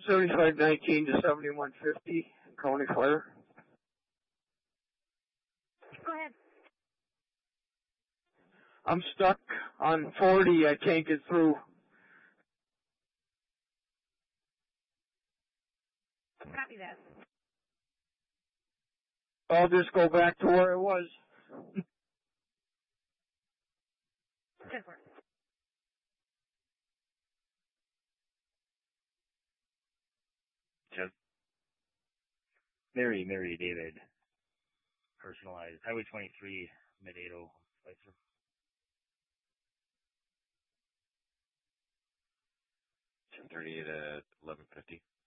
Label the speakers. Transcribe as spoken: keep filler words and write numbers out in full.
Speaker 1: seventy-five nineteen to seventy-one fifty, County Fire.
Speaker 2: Go ahead.
Speaker 1: I'm stuck on forty. I can't get through.
Speaker 2: Copy that.
Speaker 1: I'll just go back to where I was.
Speaker 2: Good work.
Speaker 3: Just Mary, Mary, David. Personalized. Highway twenty-three, Mid-Ado, Spicer.
Speaker 4: ten thirty-eight at eleven fifty.